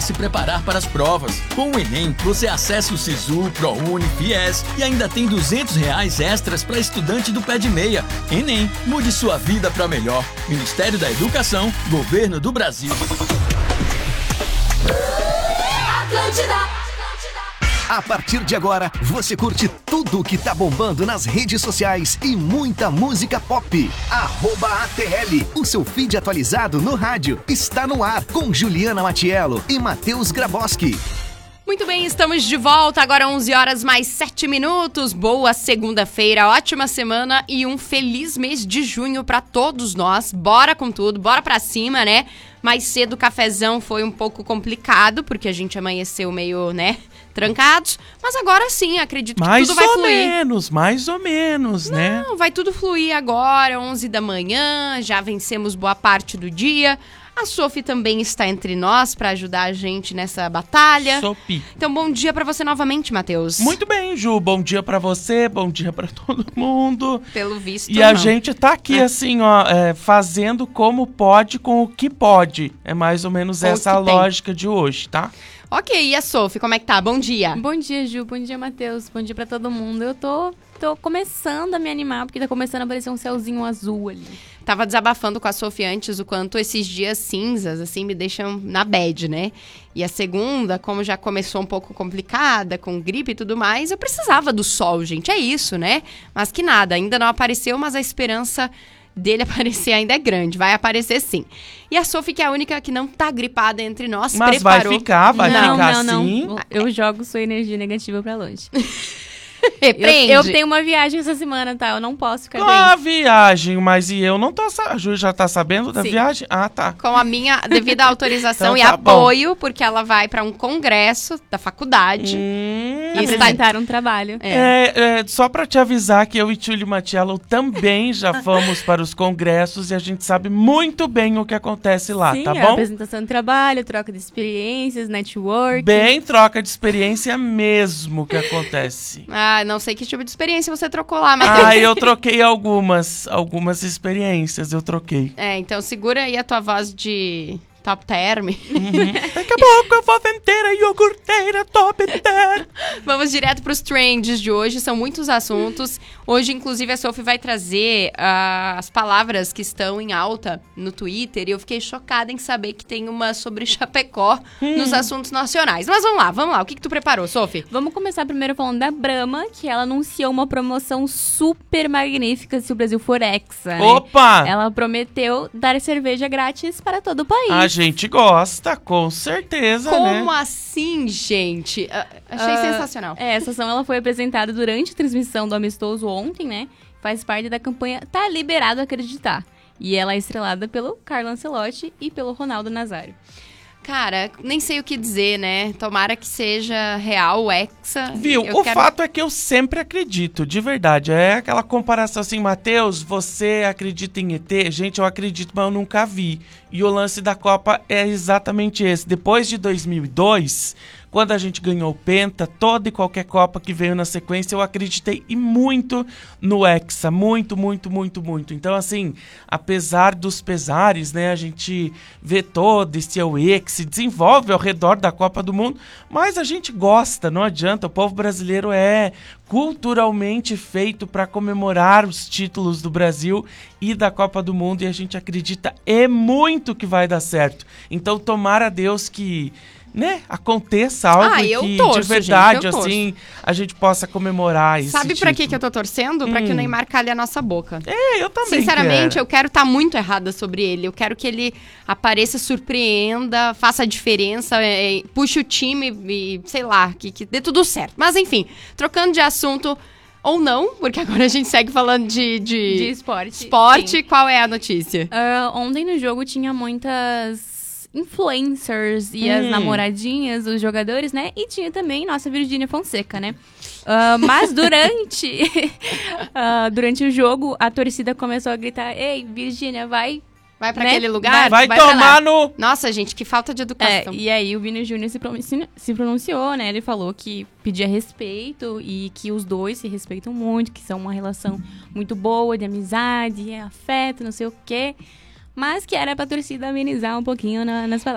se preparar para as provas. Com o Enem, você acessa o Sisu, ProUni, Fies e ainda tem R$200 extras para estudante do pé de meia. Enem, mude sua vida para melhor. Ministério da Educação, Governo do Brasil. A partir de agora, você curte tudo o que tá bombando nas redes sociais e muita música pop. @ATL, o seu feed atualizado no rádio, está no ar com Juliana Matiello e Matheus Graboski. Muito bem, estamos de volta, agora 11 horas mais 7 minutos. Boa segunda-feira, ótima semana e um feliz mês de junho pra todos nós. Bora com tudo, bora pra cima, né? Mais cedo o cafezão foi um pouco complicado, porque a gente amanheceu meio, né, trancados. Mas agora sim, acredito que tudo vai fluir. Mais ou menos, né? Não, vai tudo fluir agora, 11 da manhã, já vencemos boa parte do dia. A Sophie também está entre nós para ajudar a gente nessa batalha. Sophie. Então, bom dia para você novamente, Matheus. Muito bem, Ju. Bom dia para você, bom dia para todo mundo. Pelo visto, E a gente tá aqui, assim, ó, fazendo como pode com o que pode. É mais ou menos Com essa a lógica de hoje, tá? Ok, e a Sophie, como é que tá? Bom dia. Bom dia, Ju. Bom dia, Matheus. Bom dia pra todo mundo. Eu tô começando a me animar, porque tá começando a aparecer um céuzinho azul ali. Tava desabafando com a Sophie antes o quanto esses dias cinzas, assim, me deixam na bad, né? E a segunda, como já começou um pouco complicada, com gripe e tudo mais, eu precisava do sol, gente. É isso, né? Mas que nada, ainda não apareceu, mas a esperança dele aparecer ainda é grande. Vai aparecer sim. E a Sophie, que é a única que não tá gripada entre nós, mas preparou... vai ficar assim. Não. Eu jogo sua energia negativa pra longe. Repreende. Eu tenho uma viagem essa semana, tá? Eu não posso ficar Ah, bem. viagem, mas e eu não tô... A Ju já tá sabendo da Sim. viagem? Ah, tá. Com a minha devida autorização Então e tá apoio, porque ela vai para um congresso da faculdade. Apresentar um trabalho. Só pra te avisar que eu e Juliana Matiello também já fomos para os congressos e a gente sabe muito bem o que acontece lá, Sim, tá é bom? apresentação de trabalho, troca de experiências, network. Bem troca de experiência mesmo que acontece. Ah, não sei que tipo de experiência você trocou lá, Matheus. Ah, eu troquei algumas experiências, eu troquei. Então segura aí a tua voz de top term. Daqui a pouco eu vou vender a iogurteira top term. Vamos direto para os trends de hoje, são muitos assuntos. Hoje, inclusive, a Sophie vai trazer as palavras que estão em alta no Twitter. E eu fiquei chocada em saber que tem uma sobre Chapecó nos assuntos nacionais. Mas vamos lá. O que tu preparou, Sophie? Vamos começar primeiro falando da Brahma, que ela anunciou uma promoção super magnífica se o Brasil for hexa, né? Opa! Ela prometeu dar cerveja grátis para todo o país. A gente gosta, com certeza, né? Como assim, gente? Achei sensacional. Essa ação ela foi apresentada durante a transmissão do Amistoso ontem, né? Faz parte da campanha Tá Liberado Acreditar. E ela é estrelada pelo Carlo Ancelotti e pelo Ronaldo Nazário. Cara, nem sei o que dizer, né? Tomara que seja real, hexa. Viu? Fato é que eu sempre acredito, de verdade. É aquela comparação assim, Matheus, você acredita em ET? Gente, eu acredito, mas eu nunca vi. E o lance da Copa é exatamente esse. Depois de 2002, quando a gente ganhou o Penta, toda e qualquer Copa que veio na sequência, eu acreditei e muito no Hexa. Muito. Então, assim, apesar dos pesares, né, a gente vê todo esse Aue que se desenvolve ao redor da Copa do Mundo, mas a gente gosta, não adianta. O povo brasileiro é culturalmente feito para comemorar os títulos do Brasil e da Copa do Mundo, e a gente acredita muito que vai dar certo. Então, tomara a Deus que, né, aconteça algo que torço, de verdade, gente, assim, a gente possa comemorar esse Sabe pra título. que eu tô torcendo? Pra que o Neymar calhe a nossa boca. Eu também Sinceramente, eu quero estar muito errada sobre ele. Eu quero que ele apareça, surpreenda, faça a diferença, puxe o time e, sei lá, que dê tudo certo. Mas, enfim, trocando de assunto... Ou não, porque agora a gente segue falando de esporte. Esporte, qual é a notícia? Ontem no jogo tinha muitas influencers e as namoradinhas dos jogadores, né? E tinha também nossa Virgínia Fonseca, né? Mas durante o jogo, a torcida começou a gritar: "Ei, Virgínia, vai pra aquele lugar? Vai tomar no... Nossa, gente, que falta de educação. E aí o Vini Júnior se pronunciou, né? Ele falou que pedia respeito e que os dois se respeitam muito, que são uma relação muito boa, de amizade, afeto, não sei o quê. Mas que era pra torcida amenizar um pouquinho nas palavras.